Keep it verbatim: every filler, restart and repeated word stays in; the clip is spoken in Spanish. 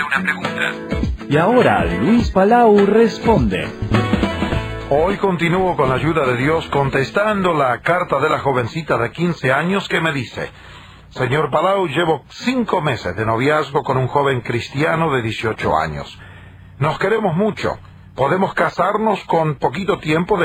una pregunta. Y ahora Luis Palau responde. Hoy continúo con la ayuda de Dios contestando la carta de la jovencita de quince años que me dice: Señor Palau, llevo cinco meses de noviazgo con un joven cristiano de dieciocho años. Nos queremos mucho. Podemos casarnos con poquito tiempo de